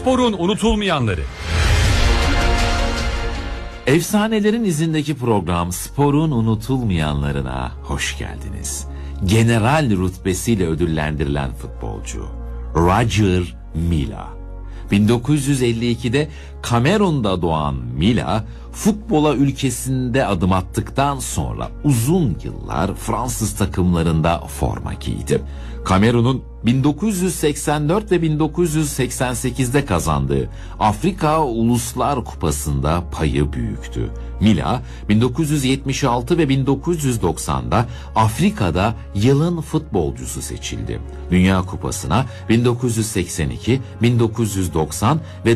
Sporun unutulmayanları. Efsanelerin izindeki program Spor'un unutulmayanlarına hoş geldiniz. General rütbesiyle ödüllendirilen futbolcu Roger Milla. 1952'de Kamerun'da doğan Milla, futbola ülkesinde adım attıktan sonra uzun yıllar Fransız takımlarında forma giydi. Kamerun'un 1984 ve 1988'de kazandığı Afrika Uluslar Kupası'nda payı büyüktü. Milla 1976 ve 1990'da Afrika'da yılın futbolcusu seçildi. Dünya Kupası'na 1982, 1990 ve